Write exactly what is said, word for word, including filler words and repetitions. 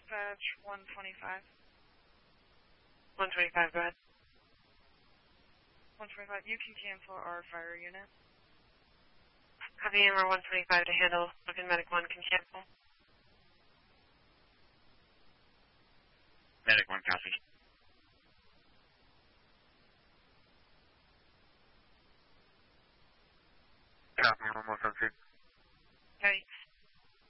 dispatch one twenty-five. one twenty-five, go ahead. one twenty-five, you can cancel our fire unit. Copy M R one twenty-five to handle. Logan Medic one can cancel. Medic one, copy. Copy, one more